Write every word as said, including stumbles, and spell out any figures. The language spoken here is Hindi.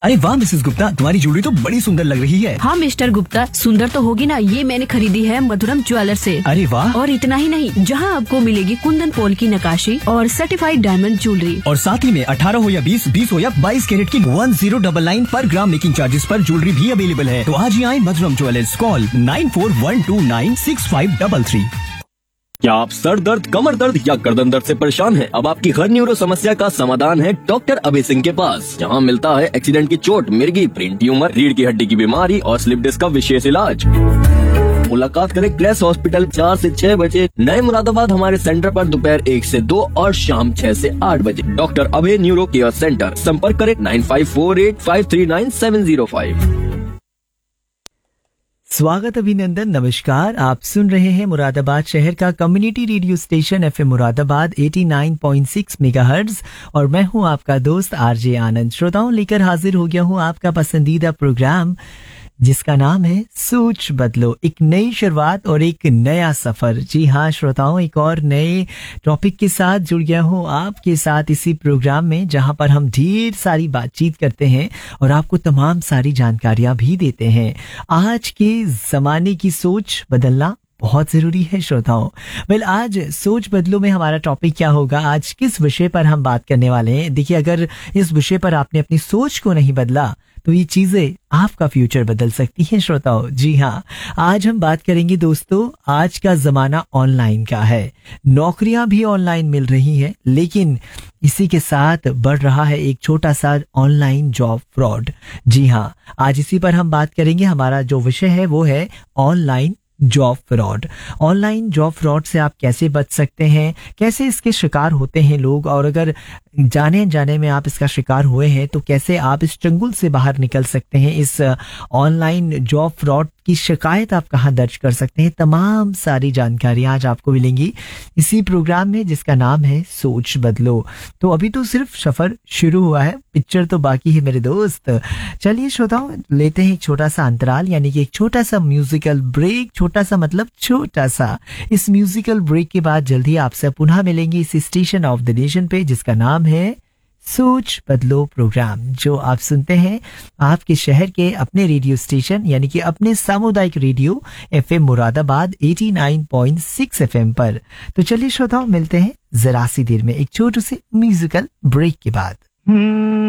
अरे वाह मिसेस गुप्ता, तुम्हारी ज्वेलरी तो बड़ी सुंदर लग रही है। हाँ मिस्टर गुप्ता, सुंदर तो होगी ना, ये मैंने खरीदी है मधुरम ज्वेलर से। अरे वाह। और इतना ही नहीं, जहाँ आपको मिलेगी कुंदन पोल की नकाशी और सर्टिफाइड डायमंड ज्वेलरी, और साथ ही में अठारह हो या बीस, बीस हो या बाईस कैरेट की वन जीरो डबल नाइन पर ग्राम मेकिंग चार्जेस पर ज्वेलरी भी अवेलेबल है। तो आज ही आए मधुरम jewellers, call nine four one two nine six five double three. क्या आप सर दर्द, कमर दर्द या गर्दन दर्द से परेशान हैं? अब आपकी हर न्यूरो समस्या का समाधान है डॉक्टर अभय सिंह के पास, जहां मिलता है एक्सीडेंट की चोट, मिर्गी, ब्रेन ट्यूमर, रीढ़ की हड्डी की बीमारी और स्लिप डिस्क का विशेष इलाज। मुलाकात करें क्लेस हॉस्पिटल चार से छह बजे, नए मुरादाबाद हमारे सेंटर पर दोपहर एक से दो और शाम छह से आठ बजे। डॉक्टर अभय न्यूरो केयर सेंटर, संपर्क करें nine five four eight five three nine seven zero five. स्वागत, अभिनंदन, नमस्कार। आप सुन रहे हैं मुरादाबाद शहर का community radio station FM Moradabad eighty nine point six megahertz, और मैं हूं आपका दोस्त आरजे आनंद। श्रोताओं, लेकर हाजिर हो गया हूं आपका पसंदीदा प्रोग्राम जिसका नाम है सोच बदलो। एक नई शुरुआत और एक नया सफर। जी हाँ श्रोताओं, एक और नए टॉपिक के साथ जुड़ गया हूँ आपके साथ इसी प्रोग्राम में, जहाँ पर हम ढेर सारी बातचीत करते हैं और आपको तमाम सारी जानकारियां भी देते हैं। आज के जमाने की सोच बदलना बहुत जरूरी है श्रोताओं। वेल, आज सोच बदलो में हमारा टॉपिक क्या होगा, आज किस विषय पर हम बात करने वाले हैं। देखिए, अगर इस विषय पर आपने अपनी सोच को नहीं बदला तो ये चीजें आपका फ्यूचर बदल सकती हैं श्रोताओं। जी हाँ, आज हम बात करेंगे दोस्तों, आज का जमाना ऑनलाइन का है। नौकरियां भी ऑनलाइन मिल रही हैं, लेकिन इसी के साथ बढ़ रहा है एक छोटा सा ऑनलाइन जॉब फ्रॉड। जी हाँ, आज इसी पर हम बात करेंगे। हमारा जो विषय है वो है online job fraud. Online job fraud से आप कैसे बच सकते हैं, कैसे इसके शिकार होते हैं लोग, और अगर जाने जाने में आप इसका शिकार हुए हैं तो कैसे आप इस चंगुल से बाहर निकल सकते हैं। इस ऑनलाइन जॉब फ्रॉड की शिकायत आप कहां दर्ज कर सकते हैं, तमाम सारी जानकारी आज आपको मिलेंगी इसी प्रोग्राम में जिसका नाम है सोच बदलो। तो अभी तो सिर्फ सफर शुरू हुआ है, पिक्चर तो बाकी है मेरे दोस्त। चलिए श्रोताओ, लेते हैं एक छोटा सा अंतराल, यानी कि एक छोटा सा म्यूजिकल ब्रेक। छोटा सा मतलब छोटा सा। इस म्यूजिकल ब्रेक के बाद जल्दी आपसे पुनः मिलेंगे इस स्टेशन ऑफ द नेशन पे जिसका नाम है सोच बदलो प्रोग्राम, जो आप सुनते हैं आपके शहर के अपने रेडियो स्टेशन यानी कि अपने सामुदायिक radio FM Moradabad eighty nine point six FM पर। तो चलिए श्रोताओं, मिलते हैं जरा सी देर में एक छोटे से म्यूजिकल ब्रेक के बाद।